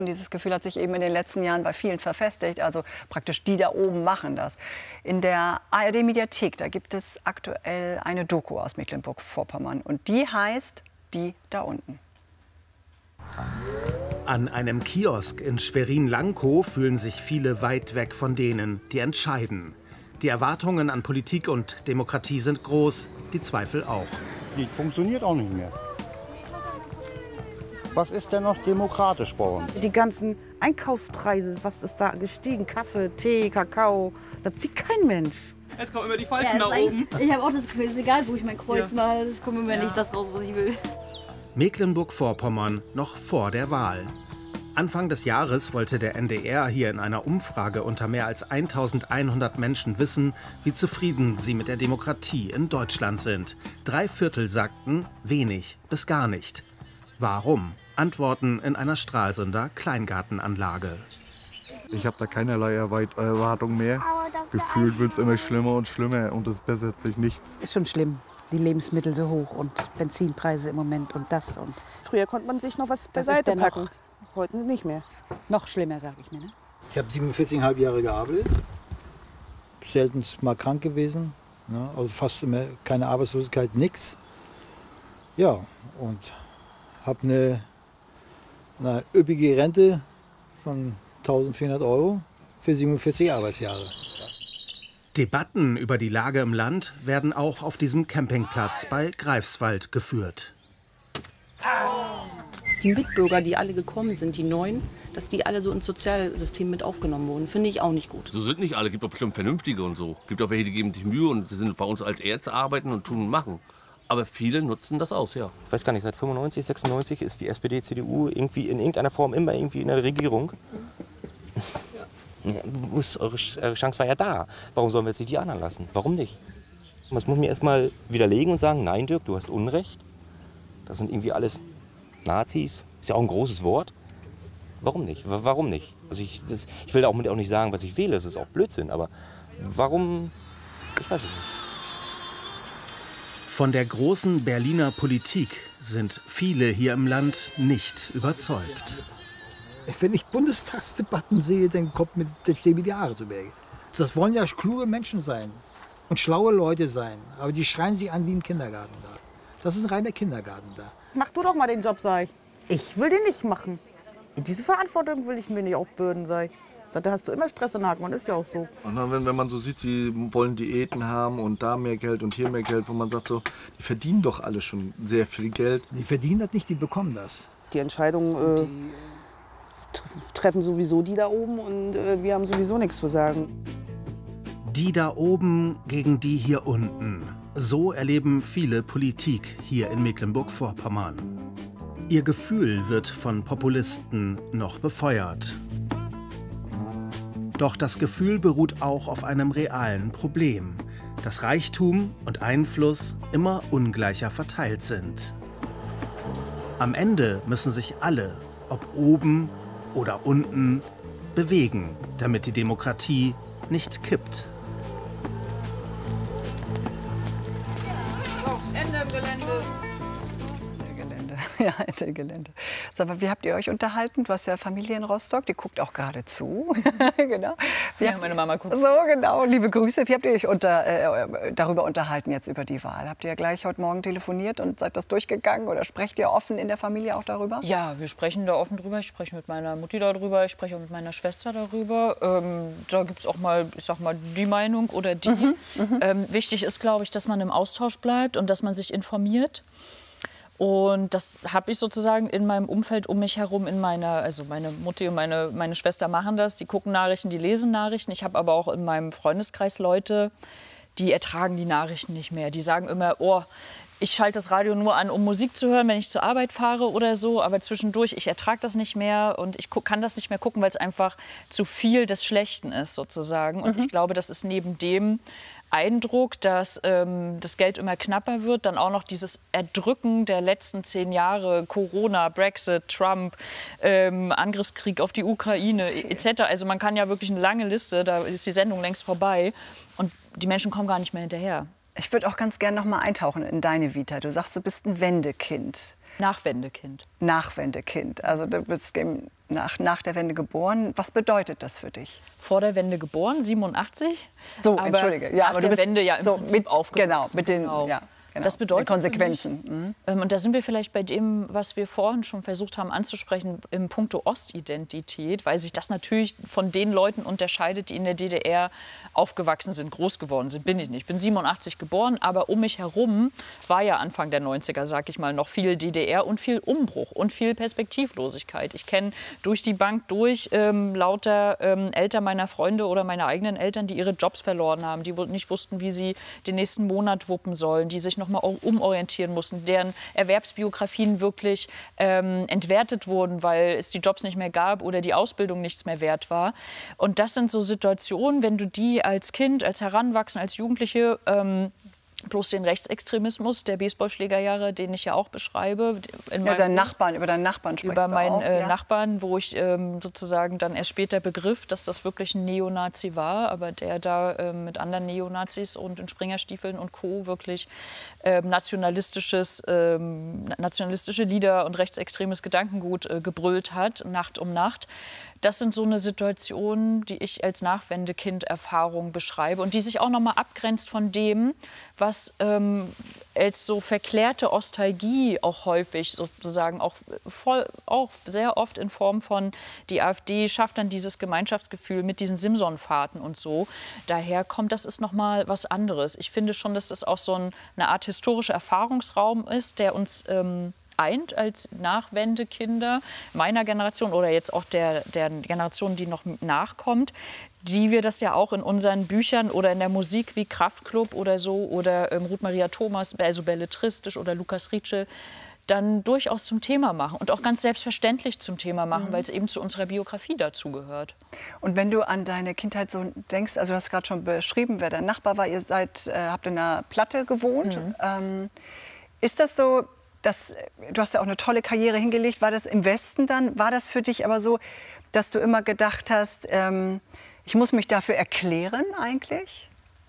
Dieses Gefühl hat sich eben in den letzten Jahren bei vielen verfestigt. Also praktisch die da oben machen das. In der ARD-Mediathek, da gibt es aktuell eine Doku aus Mecklenburg-Vorpommern. Und die heißt Die da unten. An einem Kiosk in Schwerin-Lankow fühlen sich viele weit weg von denen, die entscheiden. Die Erwartungen an Politik und Demokratie sind groß, die Zweifel auch. Die funktioniert auch nicht mehr. Was ist denn noch demokratisch bei uns? Die ganzen Einkaufspreise, was ist da gestiegen? Kaffee, Tee, Kakao, das sieht kein Mensch. Es kommen immer die Falschen nach oben. Ich habe auch das Gefühl, es ist egal, wo ich mein Kreuz mache, es kommt immer nicht das raus, was ich will. Mecklenburg-Vorpommern noch vor der Wahl. Anfang des Jahres wollte der NDR hier in einer Umfrage unter mehr als 1100 Menschen wissen, wie zufrieden sie mit der Demokratie in Deutschland sind. 3/4 sagten wenig bis gar nicht. Warum? Antworten in einer Stralsunder Kleingartenanlage. Ich habe da keinerlei Erwartung mehr. Gefühlt wird es immer schlimmer und schlimmer und es bessert sich nichts. Ist schon schlimm, die Lebensmittel so hoch und Benzinpreise im Moment und das. Und früher konnte man sich noch was beiseite packen, heute nicht mehr. Noch schlimmer, sage ich mir. Ne? Ich habe 47,5 Jahre gearbeitet, selten mal krank gewesen, ne? Also fast immer keine Arbeitslosigkeit, nichts. Ja, und habe eine üppige Rente von 1.400 € für 47 Arbeitsjahre. Debatten über die Lage im Land werden auch auf diesem Campingplatz bei Greifswald geführt. Die Mitbürger, die alle gekommen sind, die Neuen, dass die alle so ins Sozialsystem mit aufgenommen wurden, finde ich auch nicht gut. So sind nicht alle, es gibt auch bestimmt Vernünftige und so. Es gibt auch welche, die geben sich Mühe und sind bei uns als Ärzte arbeiten und tun und machen. Aber viele nutzen das aus, ja. Ich weiß gar nicht, seit 95, 96 ist die SPD, CDU irgendwie in irgendeiner Form immer irgendwie in der Regierung. Ja, eure Chance war ja da. Warum sollen wir jetzt nicht die anderen lassen? Warum nicht? Das muss mir erst mal widerlegen und sagen, nein Dirk, du hast Unrecht. Das sind irgendwie alles Nazis. Ist ja auch ein großes Wort. Warum nicht? Warum nicht? Also ich will da auch nicht sagen, was ich wähle. Das ist auch Blödsinn. Aber warum? Ich weiß es nicht. Von der großen Berliner Politik sind viele hier im Land nicht überzeugt. Wenn ich Bundestagsdebatten sehe, dann stehen mir die Haare zu Berge. Das wollen ja kluge Menschen sein und schlaue Leute sein. Aber die schreien sich an wie im Kindergarten da. Das ist ein reiner Kindergarten da. Mach du doch mal den Job, sag ich. Ich will den nicht machen. Diese Verantwortung will ich mir nicht aufbürden, sag ich. Da hast du immer Stress im Haken, und ist ja auch so. Und dann, wenn man so sieht, sie wollen Diäten haben und da mehr Geld und hier mehr Geld, wo man sagt so, die verdienen doch alle schon sehr viel Geld. Die verdienen das nicht, die bekommen das. Die Entscheidungen treffen sowieso die da oben und wir haben sowieso nichts zu sagen. Die da oben gegen die hier unten. So erleben viele Politik hier in Mecklenburg-Vorpommern. Ihr Gefühl wird von Populisten noch befeuert. Doch das Gefühl beruht auch auf einem realen Problem, dass Reichtum und Einfluss immer ungleicher verteilt sind. Am Ende müssen sich alle, ob oben oder unten, bewegen, damit die Demokratie nicht kippt. Ende im Gelände. Ja, Ende Gelände. Sag mal, wie habt ihr euch unterhalten? Du hast ja Familie in Rostock, die guckt auch gerade zu. Genau. Ja, meine Mama guckt so, genau. Liebe Grüße. Wie habt ihr euch darüber unterhalten jetzt über die Wahl? Habt ihr gleich heute Morgen telefoniert und seid das durchgegangen? Oder sprecht ihr offen in der Familie auch darüber? Ja, wir sprechen da offen drüber. Ich spreche mit meiner Mutti darüber, ich spreche auch mit meiner Schwester darüber. Da gibt es auch mal, ich sag mal, die Meinung oder die. Wichtig ist, glaube ich, dass man im Austausch bleibt und dass man sich informiert. Und das habe ich sozusagen in meinem Umfeld um mich herum, also meine Mutti und meine Schwester machen das, die gucken Nachrichten, die lesen Nachrichten. Ich habe aber auch in meinem Freundeskreis Leute, die ertragen die Nachrichten nicht mehr. Die sagen immer, oh, ich schalte das Radio nur an, um Musik zu hören, wenn ich zur Arbeit fahre oder so. Aber zwischendurch, ich ertrage das nicht mehr und ich kann das nicht mehr gucken, weil es einfach zu viel des Schlechten ist sozusagen. Und ich glaube, das ist neben dem Eindruck, dass das Geld immer knapper wird, dann auch noch dieses Erdrücken der letzten 10 Jahre, Corona, Brexit, Trump, Angriffskrieg auf die Ukraine etc. Also man kann ja wirklich eine lange Liste, da ist die Sendung längst vorbei und die Menschen kommen gar nicht mehr hinterher. Ich würde auch ganz gerne noch mal eintauchen in deine Vita. Du sagst, du bist ein Wendekind. Nachwendekind. Nachwendekind. Also du bist nach der Wende geboren. Was bedeutet das für dich? Vor der Wende geboren, 87. So, entschuldige. Ja, nach aber der du bist Wende ja im Prinzip aufgewachsen. Genau, mit den... Ja. Genau, das bedeutet die Konsequenzen. Und da sind wir vielleicht bei dem, was wir vorhin schon versucht haben anzusprechen, im Punkto Ostidentität, weil sich das natürlich von den Leuten unterscheidet, die in der DDR aufgewachsen sind, groß geworden sind. Bin ich nicht. Ich bin 87 geboren, aber um mich herum war ja Anfang der 90er, sag ich mal, noch viel DDR und viel Umbruch und viel Perspektivlosigkeit. Ich kenne durch die Bank lauter Eltern meiner Freunde oder meine eigenen Eltern, die ihre Jobs verloren haben, die nicht wussten, wie sie den nächsten Monat wuppen sollen, die sich noch mal umorientieren mussten, deren Erwerbsbiografien wirklich entwertet wurden, weil es die Jobs nicht mehr gab oder die Ausbildung nichts mehr wert war. Und das sind so Situationen, wenn du die als Kind, als Heranwachsender, als Jugendliche bloß den Rechtsextremismus der Baseballschlägerjahre, den ich ja auch beschreibe. Über deinen Nachbarn sprichst über du meinen auch, ja? Nachbarn, wo ich sozusagen dann erst später begriff, dass das wirklich ein Neonazi war, aber der da mit anderen Neonazis und in Springerstiefeln und Co. wirklich nationalistische Lieder und rechtsextremes Gedankengut gebrüllt hat, Nacht um Nacht. Das sind so eine Situationen, die ich als Nachwendekind-Erfahrung beschreibe und die sich auch noch mal abgrenzt von dem, was als so verklärte Ostalgie auch häufig sozusagen auch sehr oft in Form von die AfD schafft dann dieses Gemeinschaftsgefühl mit diesen Simson-Fahrten und so. Daher kommt, das ist noch mal was anderes. Ich finde schon, dass das auch so eine Art historischer Erfahrungsraum ist, der uns eint als Nachwendekinder meiner Generation oder jetzt auch der Generation, die noch nachkommt, die wir das ja auch in unseren Büchern oder in der Musik wie Kraftklub oder so oder Ruth Maria Thomas, also belletristisch oder Lukas Rietschel, dann durchaus zum Thema machen und auch ganz selbstverständlich zum Thema machen, weil es eben zu unserer Biografie dazugehört. Und wenn du an deine Kindheit so denkst, also du hast gerade schon beschrieben, wer dein Nachbar war, ihr habt in einer Platte gewohnt. Ist das so, du hast ja auch eine tolle Karriere hingelegt, war das im Westen dann? War das für dich aber so, dass du immer gedacht hast, ich muss mich dafür erklären eigentlich?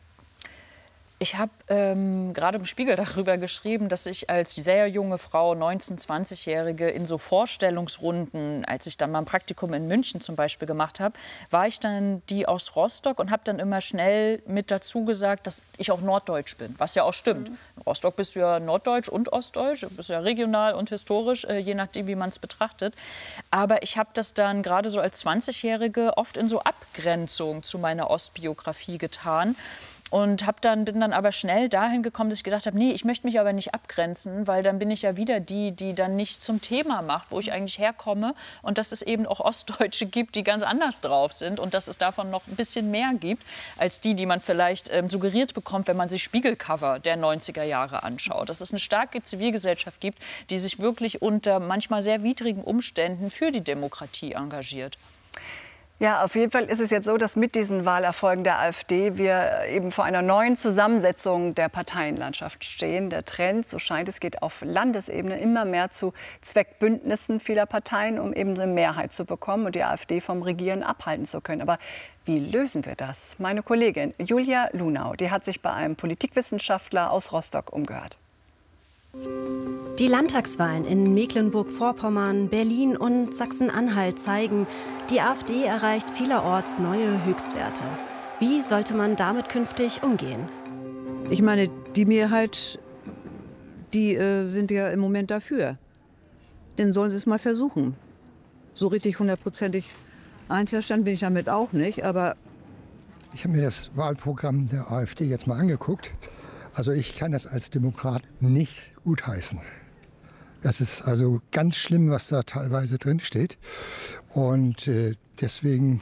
Ich habe gerade im Spiegel darüber geschrieben, dass ich als sehr junge Frau, 19-, 20-Jährige, in so Vorstellungsrunden, als ich dann mal ein Praktikum in München zum Beispiel gemacht habe, war ich dann die aus Rostock und habe dann immer schnell mit dazu gesagt, dass ich auch norddeutsch bin, was ja auch stimmt. In Rostock bist du ja norddeutsch und ostdeutsch, du bist ja regional und historisch, je nachdem, wie man es betrachtet. Aber ich habe das dann gerade so als 20-Jährige oft in so Abgrenzung zu meiner Ostbiografie getan. Und bin dann aber schnell dahin gekommen, dass ich gedacht habe, nee, ich möchte mich aber nicht abgrenzen, weil dann bin ich ja wieder die dann nicht zum Thema macht, wo ich eigentlich herkomme. Und dass es eben auch Ostdeutsche gibt, die ganz anders drauf sind und dass es davon noch ein bisschen mehr gibt, als die man vielleicht suggeriert bekommt, wenn man sich Spiegelcover der 90er Jahre anschaut. Dass es eine starke Zivilgesellschaft gibt, die sich wirklich unter manchmal sehr widrigen Umständen für die Demokratie engagiert. Ja, auf jeden Fall ist es jetzt so, dass mit diesen Wahlerfolgen der AfD wir eben vor einer neuen Zusammensetzung der Parteienlandschaft stehen. Der Trend, so scheint es, geht auf Landesebene immer mehr zu Zweckbündnissen vieler Parteien, um eben eine Mehrheit zu bekommen und die AfD vom Regieren abhalten zu können. Aber wie lösen wir das? Meine Kollegin Julia Lunau, die hat sich bei einem Politikwissenschaftler aus Rostock umgehört. Die Landtagswahlen in Mecklenburg-Vorpommern, Berlin und Sachsen-Anhalt zeigen, die AfD erreicht vielerorts neue Höchstwerte. Wie sollte man damit künftig umgehen? Ich meine, die Mehrheit, die sind ja im Moment dafür. Dann sollen sie es mal versuchen. So richtig hundertprozentig einverstanden bin ich damit auch nicht, aber... Ich habe mir das Wahlprogramm der AfD jetzt mal angeguckt. Also ich kann das als Demokrat nicht gutheißen. Das ist also ganz schlimm, was da teilweise drin steht. Und deswegen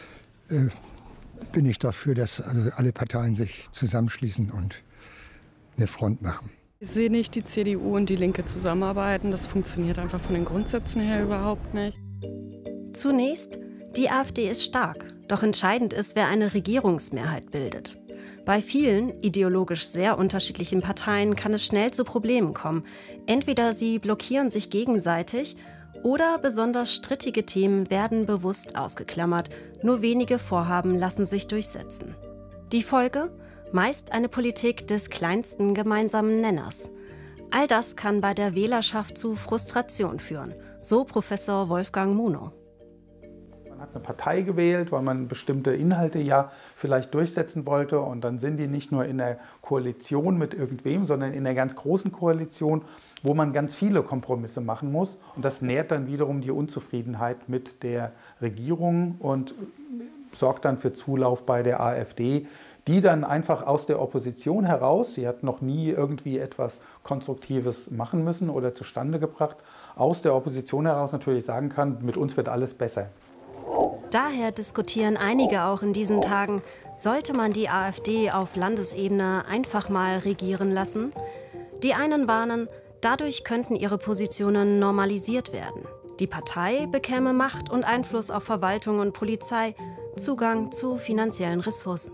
bin ich dafür, dass also alle Parteien sich zusammenschließen und eine Front machen. Ich sehe nicht die CDU und die Linke zusammenarbeiten. Das funktioniert einfach von den Grundsätzen her überhaupt nicht. Zunächst, die AfD ist stark. Doch entscheidend ist, wer eine Regierungsmehrheit bildet. Bei vielen, ideologisch sehr unterschiedlichen Parteien kann es schnell zu Problemen kommen. Entweder sie blockieren sich gegenseitig oder besonders strittige Themen werden bewusst ausgeklammert. Nur wenige Vorhaben lassen sich durchsetzen. Die Folge? Meist eine Politik des kleinsten gemeinsamen Nenners. All das kann bei der Wählerschaft zu Frustration führen, so Professor Wolfgang Munow. Man hat eine Partei gewählt, weil man bestimmte Inhalte ja vielleicht durchsetzen wollte. Und dann sind die nicht nur in der Koalition mit irgendwem, sondern in der ganz großen Koalition, wo man ganz viele Kompromisse machen muss. Und das nährt dann wiederum die Unzufriedenheit mit der Regierung und sorgt dann für Zulauf bei der AfD, die dann einfach aus der Opposition heraus, sie hat noch nie irgendwie etwas Konstruktives machen müssen oder zustande gebracht, aus der Opposition heraus natürlich sagen kann, mit uns wird alles besser. Daher diskutieren einige auch in diesen Tagen, sollte man die AfD auf Landesebene einfach mal regieren lassen? Die einen warnen, dadurch könnten ihre Positionen normalisiert werden. Die Partei bekäme Macht und Einfluss auf Verwaltung und Polizei, Zugang zu finanziellen Ressourcen.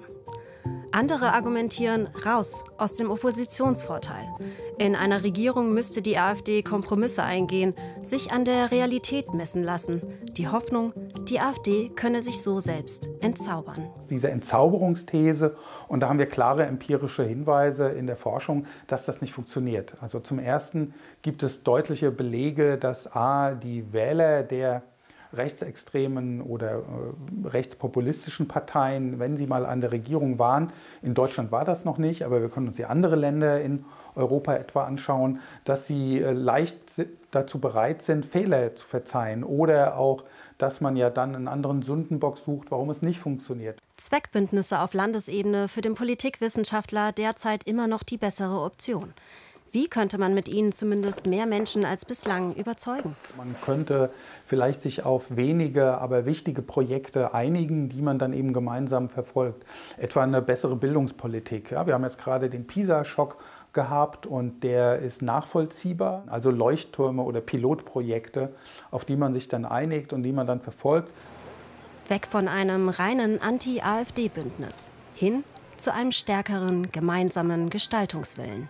Andere argumentieren, raus aus dem Oppositionsvorteil. In einer Regierung müsste die AfD Kompromisse eingehen, sich an der Realität messen lassen. Die Hoffnung, die AfD könne sich so selbst entzaubern. Diese Entzauberungsthese, und da haben wir klare empirische Hinweise in der Forschung, dass das nicht funktioniert. Also zum Ersten gibt es deutliche Belege, dass die Wähler der rechtsextremen oder rechtspopulistischen Parteien, wenn sie mal an der Regierung waren, in Deutschland war das noch nicht, aber wir können uns die anderen Länder in Europa etwa anschauen, dass sie leicht dazu bereit sind, Fehler zu verzeihen oder auch, dass man ja dann einen anderen Sündenbock sucht, warum es nicht funktioniert. Zweckbündnisse auf Landesebene für den Politikwissenschaftler derzeit immer noch die bessere Option. Wie könnte man mit ihnen zumindest mehr Menschen als bislang überzeugen? Man könnte vielleicht sich auf wenige, aber wichtige Projekte einigen, die man dann eben gemeinsam verfolgt. Etwa eine bessere Bildungspolitik. Ja, wir haben jetzt gerade den PISA-Schock gehabt und der ist nachvollziehbar. Also Leuchttürme oder Pilotprojekte, auf die man sich dann einigt und die man dann verfolgt. Weg von einem reinen Anti-AfD-Bündnis hin zu einem stärkeren gemeinsamen Gestaltungswillen.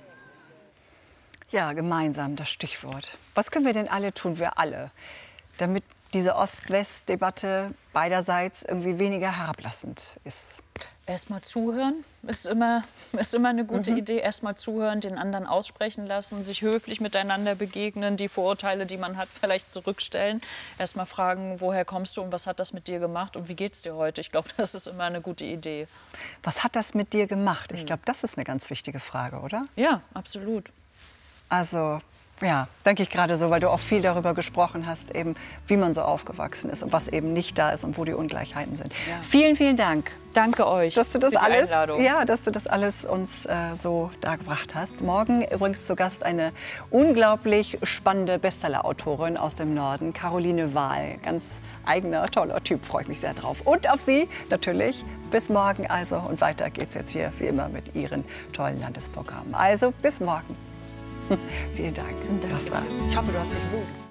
Ja, gemeinsam, das Stichwort. Was können wir denn alle tun, wir alle, damit diese Ost-West-Debatte beiderseits irgendwie weniger herablassend ist? Erstmal zuhören ist immer eine gute Idee. Erstmal zuhören, den anderen aussprechen lassen, sich höflich miteinander begegnen, die Vorurteile, die man hat, vielleicht zurückstellen. Erstmal fragen, woher kommst du und was hat das mit dir gemacht und wie geht's dir heute? Ich glaube, das ist immer eine gute Idee. Was hat das mit dir gemacht? Ich glaube, das ist eine ganz wichtige Frage, oder? Ja, absolut. Also, ja, denke ich gerade so, weil du auch viel darüber gesprochen hast, eben, wie man so aufgewachsen ist und was eben nicht da ist und wo die Ungleichheiten sind. Ja. Vielen, vielen Dank. Danke euch dass du das für die alles, Einladung. Ja, dass du das alles uns so dargebracht hast. Morgen übrigens zu Gast eine unglaublich spannende Bestseller-Autorin aus dem Norden, Caroline Wahl. Ganz eigener, toller Typ, freue ich mich sehr drauf. Und auf Sie natürlich. Bis morgen also. Und weiter geht's jetzt hier, wie immer, mit Ihren tollen Landesprogrammen. Also, bis morgen. Vielen Dank. Ich hoffe, du hast dich wohl gefühlt.